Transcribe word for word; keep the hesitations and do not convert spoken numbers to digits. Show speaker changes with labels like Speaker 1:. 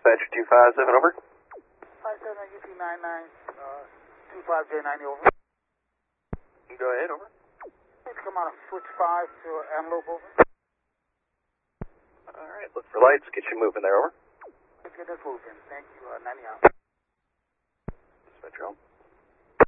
Speaker 1: Dispatcher two five seven, over.
Speaker 2: five seven U P nine nine, uh, two five J ninety, over.
Speaker 1: Go ahead, over.
Speaker 2: Please come out of switch five to Antelope, over.
Speaker 1: Alright, look for lights, get you moving there, over.
Speaker 2: Let's get this moving. Thank you, uh, ninety out.
Speaker 1: Dispatcher home.